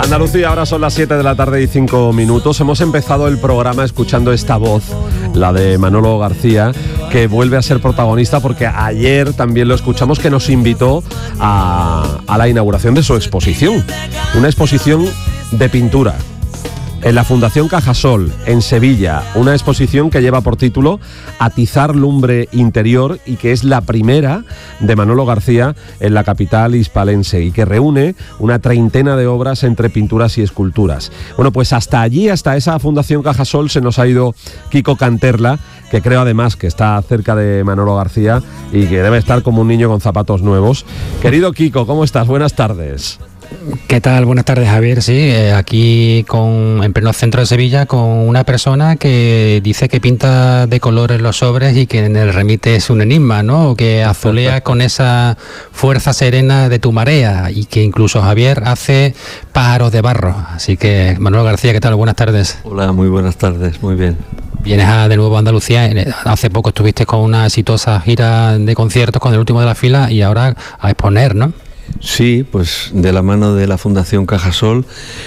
Andalucía, ahora son las 7 de la tarde y 5 minutos. Hemos empezado el programa escuchando esta voz, la de Manolo García, que vuelve a ser protagonista porque ayer también lo escuchamos, que nos invitó a la inauguración de su exposición. Una exposición de pintura en la Fundación Cajasol, en Sevilla, una exposición que lleva por título Atizar lumbre interior y que es la primera de Manolo García en la capital hispalense y que reúne una treintena de obras entre pinturas y esculturas. Bueno, pues hasta allí, hasta esa Fundación Cajasol, se nos ha ido Kiko Canterla, que creo además que está cerca de Manolo García y que debe estar como un niño con zapatos nuevos. Querido Kiko, ¿cómo estás? Buenas tardes. ¿Qué tal? Buenas tardes, Javier. Sí, aquí en pleno centro de Sevilla con una persona que dice que pinta de colores los sobres y que en el remite es un enigma, ¿no? Que azulea con esa fuerza serena de tu marea y que incluso Javier hace pájaros de barro. Así que, Manuel García, ¿qué tal? Buenas tardes. Hola, muy buenas tardes, muy bien. Vienes de nuevo a Andalucía. Hace poco estuviste con una exitosa gira de conciertos con El Último de la Fila y ahora a exponer, ¿no? Sí, pues de la mano de la Fundación Cajasol,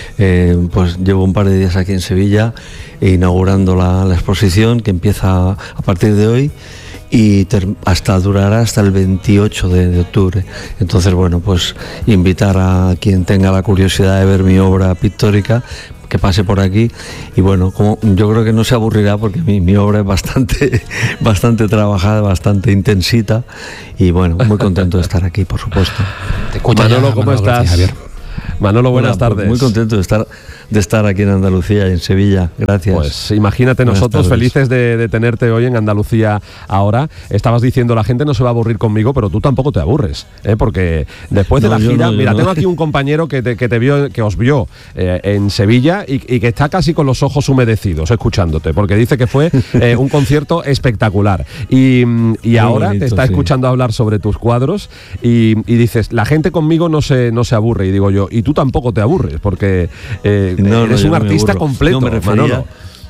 pues llevo un par de días aquí en Sevilla inaugurando la exposición que empieza a partir de hoy y durará hasta el 28 de octubre. Entonces, bueno, pues invitar a quien tenga la curiosidad de ver mi obra pictórica que pase por aquí y bueno, como yo creo que no se aburrirá porque mi obra es bastante trabajada, bastante intensita y bueno, muy contento de estar aquí, por supuesto. Te escucho. Manolo, ¿cómo estás? Gracias, Javier. Manolo, buenas tardes. Muy contento de estar aquí en Andalucía y en Sevilla, gracias. Pues imagínate, nosotros felices de tenerte hoy en Andalucía ahora. Estabas diciendo, la gente no se va a aburrir conmigo, pero tú tampoco te aburres, porque después de la gira, tengo aquí un compañero que os vio en Sevilla y que está casi con los ojos humedecidos escuchándote, porque dice que fue un concierto espectacular. Y ahora bonito, te está escuchando hablar sobre tus cuadros y dices, la gente conmigo no se aburre, y digo yo, y tú tampoco te aburres, porque eres un artista completo, Manolo.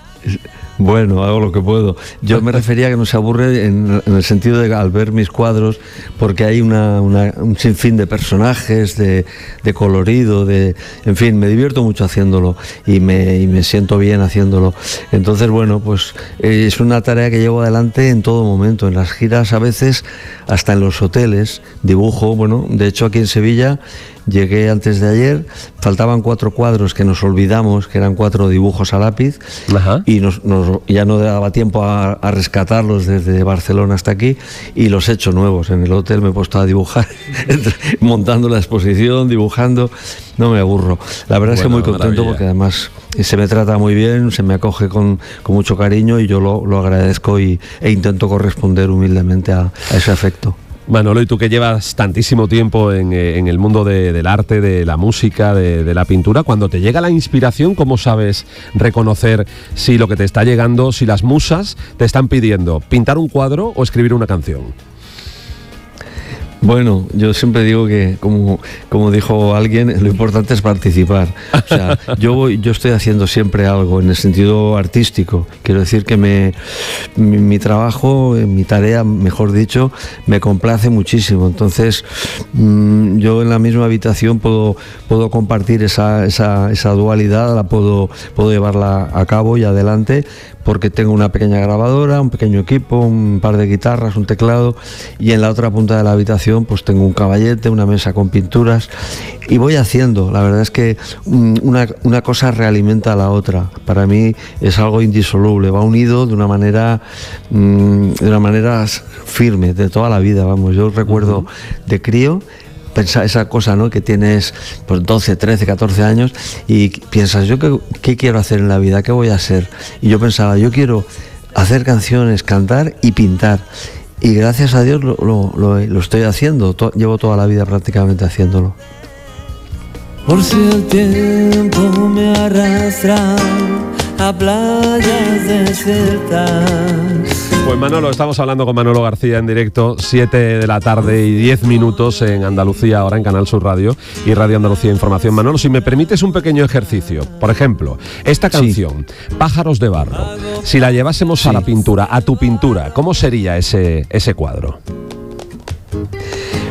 Bueno, hago lo que puedo. Yo me refería a que no se aburre en el sentido de al ver mis cuadros, porque hay un sinfín de personajes, de colorido, en fin, me divierto mucho haciéndolo y me siento bien haciéndolo. Entonces, bueno, pues es una tarea que llevo adelante en todo momento, en las giras a veces, hasta en los hoteles, dibujo. Bueno, de hecho aquí en Sevilla llegué antes de ayer, faltaban 4 cuadros que nos olvidamos, que eran 4 dibujos a lápiz. Ajá. Y ya no daba tiempo a rescatarlos desde Barcelona hasta aquí y los he hecho nuevos. En el hotel me he puesto a dibujar, montando la exposición, dibujando, no me aburro. La verdad es que muy contento, maravilla. Porque además se me trata muy bien, se me acoge con mucho cariño y yo lo agradezco e intento corresponder humildemente a ese afecto. Manolo, y tú que llevas tantísimo tiempo en el mundo del arte, de la música, de la pintura, cuando te llega la inspiración, ¿cómo sabes reconocer si lo que te está llegando, si las musas te están pidiendo pintar un cuadro o escribir una canción? Bueno, yo siempre digo que, como dijo alguien, lo importante es participar. O sea, yo estoy haciendo siempre algo en el sentido artístico. Quiero decir que mi trabajo, mi tarea, mejor dicho, me complace muchísimo. Entonces, yo en la misma habitación puedo compartir esa dualidad, la puedo llevarla a cabo y adelante, porque tengo una pequeña grabadora, un pequeño equipo, un par de guitarras, un teclado, y en la otra punta de la habitación pues tengo un caballete, una mesa con pinturas y voy haciendo. La verdad es que una cosa realimenta a la otra. Para mí es algo indisoluble, va unido de una manera firme, de toda la vida. Vamos, yo recuerdo de crío pensar esa cosa, ¿no? Que tienes pues 12, 13, 14 años y piensas, ¿yo qué quiero hacer en la vida? ¿Qué voy a hacer? Y yo pensaba, yo quiero hacer canciones, cantar y pintar. Y gracias a Dios lo estoy haciendo. Llevo toda la vida prácticamente haciéndolo. Por si el tiempo me arrastra a playas desiertas. Pues Manolo, estamos hablando con Manolo García en directo, 7 de la tarde y 10 minutos en Andalucía, ahora en Canal Sur Radio y Radio Andalucía Información. Manolo, si me permites un pequeño ejercicio, por ejemplo, esta canción, sí, Pájaros de Barro, si la llevásemos a la pintura, a tu pintura, ¿cómo sería ese cuadro?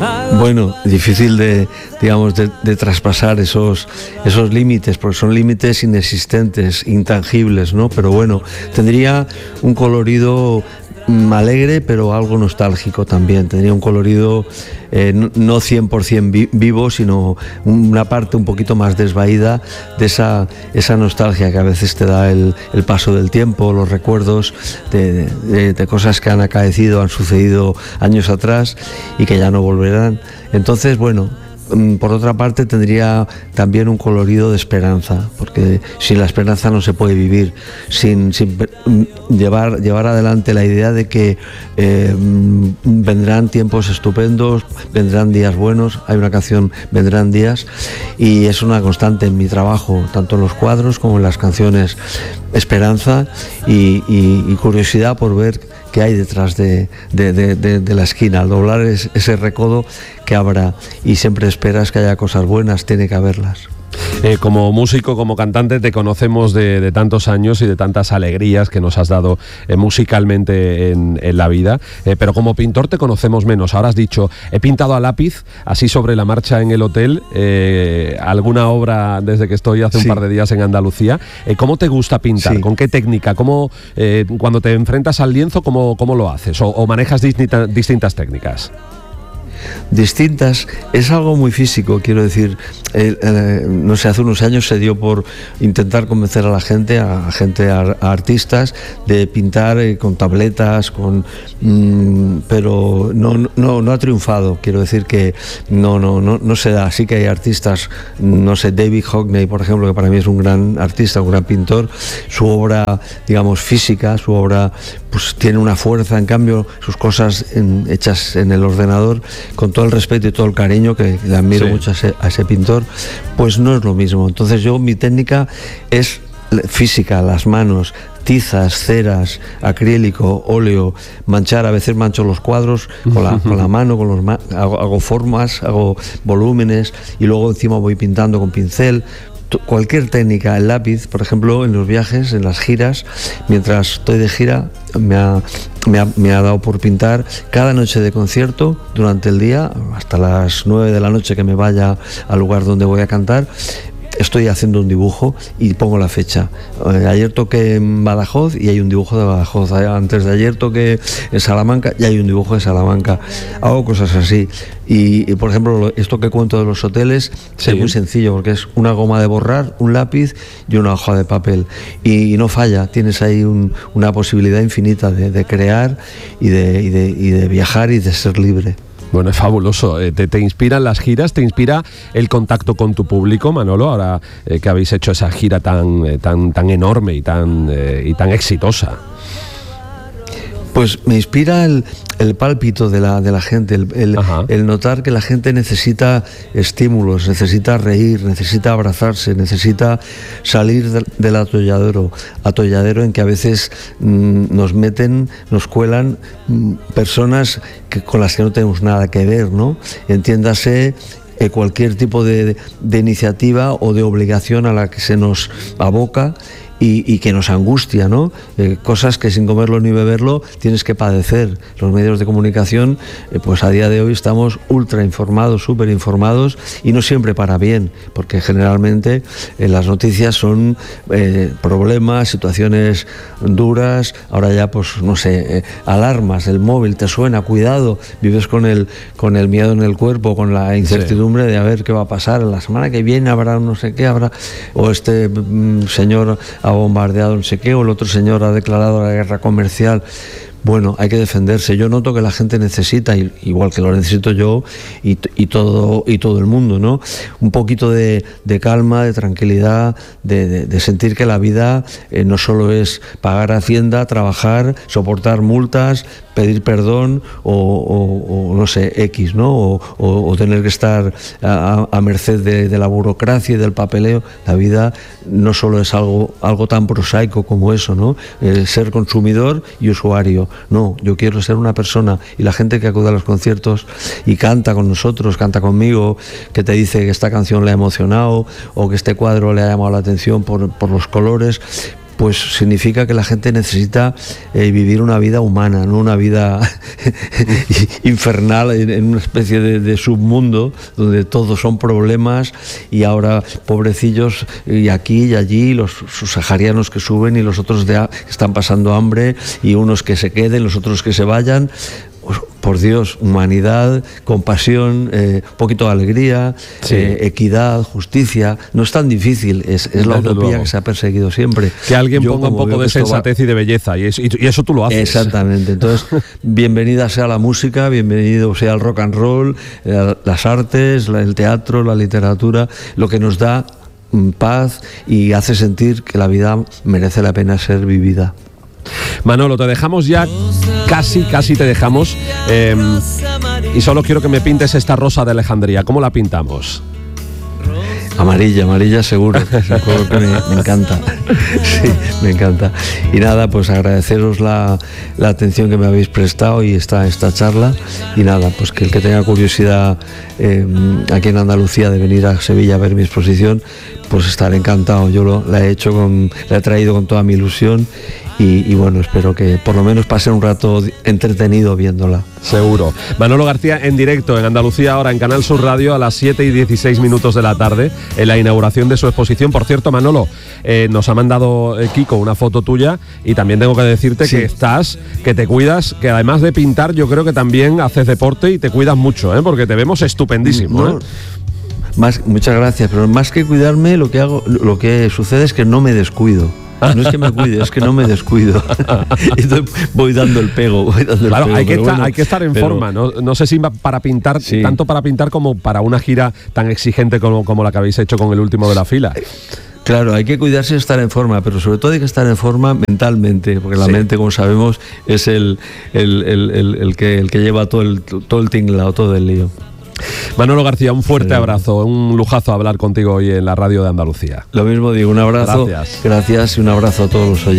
Bueno, difícil de traspasar esos límites, porque son límites inexistentes, intangibles, ¿no? Pero bueno, tendría un colorido alegre, pero algo nostálgico también. Tendría un colorido no 100% vivo, sino una parte un poquito más desvaída de esa nostalgia que a veces te da el paso del tiempo, los recuerdos de cosas que han acaecido, han sucedido años atrás y que ya no volverán. Entonces, bueno, por otra parte tendría también un colorido de esperanza, porque sin la esperanza no se puede vivir, sin llevar adelante la idea de que vendrán tiempos estupendos, vendrán días buenos. Hay una canción, Vendrán días, y es una constante en mi trabajo, tanto en los cuadros como en las canciones, esperanza y curiosidad por ver qué hay detrás de la esquina. Al doblar ese recodo que habrá, y siempre esperas que haya cosas buenas, tiene que haberlas. Como músico, como cantante, te conocemos de tantos años y de tantas alegrías que nos has dado musicalmente en la vida, pero como pintor te conocemos menos. Ahora has dicho, he pintado a lápiz, así sobre la marcha en el hotel, alguna obra desde que estoy hace un par de días en Andalucía. ¿Cómo te gusta pintar? Sí. ¿Con qué técnica? ¿Cómo, cuando te enfrentas al lienzo, cómo lo haces? ¿O manejas distintas técnicas? Distintas, es algo muy físico, quiero decir, no sé, hace unos años se dio por intentar convencer a la gente, a artistas, de pintar con tabletas, pero no ha triunfado. Quiero decir que no se da. Sí que hay artistas, no sé, David Hockney, por ejemplo, que para mí es un gran artista, un gran pintor. Su obra, digamos, física, su obra pues tiene una fuerza. En cambio, sus cosas hechas en el ordenador, con todo el respeto y todo el cariño que le admiro mucho a ese pintor, pues no es lo mismo. Entonces mi técnica es física, las manos, tizas, ceras, acrílico, óleo, manchar. A veces mancho los cuadros con la mano, hago formas, hago volúmenes, y luego encima voy pintando con pincel. Cualquier técnica, el lápiz, por ejemplo, en los viajes, en las giras, mientras estoy de gira, me ha dado por pintar cada noche de concierto durante el día, hasta las 9 de la noche que me vaya al lugar donde voy a cantar. Estoy haciendo un dibujo y pongo la fecha. Ayer toqué en Badajoz y hay un dibujo de Badajoz. Antes de ayer toqué en Salamanca y hay un dibujo de Salamanca. Hago cosas así. Y por ejemplo, esto que cuento de los hoteles es muy sencillo, porque es una goma de borrar, un lápiz y una hoja de papel. Y no falla. Tienes ahí una posibilidad infinita de crear y de viajar y de ser libre. Bueno, es fabuloso. ¿Te inspiran las giras? ¿Te inspira el contacto con tu público, Manolo? Ahora que habéis hecho esa gira tan enorme y tan exitosa. Pues me inspira el pálpito de la gente, el notar que la gente necesita estímulos, necesita reír, necesita abrazarse, necesita salir del atolladero en que a veces nos cuelan personas con las que no tenemos nada que ver, ¿no? Entiéndase cualquier tipo de iniciativa o de obligación a la que se nos aboca y que nos angustia, ¿no? Cosas que sin comerlo ni beberlo tienes que padecer. Los medios de comunicación, pues a día de hoy estamos ultra informados, súper informados, y no siempre para bien, porque generalmente las noticias son problemas, situaciones duras. Ahora ya, pues no sé, alarmas, el móvil te suena, cuidado, vives con el miedo en el cuerpo, con la incertidumbre de a ver qué va a pasar. La semana que viene habrá no sé qué, o este señor ha bombardeado no sé qué, o el otro señor ha declarado la guerra comercial. Bueno, hay que defenderse. Yo noto que la gente necesita, igual que lo necesito yo y todo el mundo, ¿no? Un poquito de calma, de tranquilidad, de sentir que la vida no solo es pagar Hacienda, trabajar, soportar multas, pedir perdón o no sé, X, ¿no? O tener que estar a merced de la burocracia y del papeleo. La vida no solo es algo tan prosaico como eso, ¿no? Ser consumidor y usuario. No, yo quiero ser una persona, y la gente que acude a los conciertos y canta con nosotros, canta conmigo, que te dice que esta canción le ha emocionado o que este cuadro le ha llamado la atención por los colores, pues significa que la gente necesita vivir una vida humana, no una vida infernal en una especie de submundo donde todos son problemas, y ahora pobrecillos y aquí y allí, los subsaharianos que suben y los otros que están pasando hambre, y unos que se queden, los otros que se vayan. Por Dios, humanidad, compasión, poquito de alegría, sí. Equidad, justicia. No es tan difícil, es la utopía que se ha perseguido siempre. Que alguien ponga un poco de sensatez y de belleza, y eso tú lo haces. Exactamente. Entonces, bienvenida sea la música, bienvenido sea el rock and roll, las artes, el teatro, la literatura, lo que nos da paz y hace sentir que la vida merece la pena ser vivida. Manolo, te dejamos ya, casi te dejamos, y solo quiero que me pintes esta rosa de Alejandría. ¿Cómo la pintamos? Amarilla seguro, es un color que me encanta. Sí, me encanta. Y nada, pues agradeceros la atención que me habéis prestado y esta charla, y nada, pues que el que tenga curiosidad aquí en Andalucía de venir a Sevilla a ver mi exposición, pues estaré encantado. Yo la he traído con toda mi ilusión. Y bueno, espero que por lo menos pase un rato entretenido viéndola. Seguro. Manolo García en directo en Andalucía ahora en Canal Sur Radio a las 7:16 de la tarde en la inauguración de su exposición. Por cierto, Manolo, nos ha mandado Kiko una foto tuya, y también tengo que decirte sí. que te cuidas, que además de pintar yo creo que también haces deporte y te cuidas mucho, porque te vemos estupendísimo. No. Muchas gracias, pero más que cuidarme, lo que sucede es que no me descuido. No es que me cuide, es que no me descuido. Entonces voy dando el pego. Claro, hay que estar en forma. No sé si para pintar, sí. Tanto para pintar como para una gira tan exigente como la que habéis hecho con el último de la fila. Claro, hay que cuidarse de estar en forma, pero sobre todo hay que estar en forma mentalmente, porque la mente, como sabemos, es el que lleva todo el tinglado, todo el lío. Manolo García, un fuerte abrazo, un lujazo hablar contigo hoy en la radio de Andalucía. Lo mismo digo, un abrazo. Gracias y un abrazo a todos los oyentes.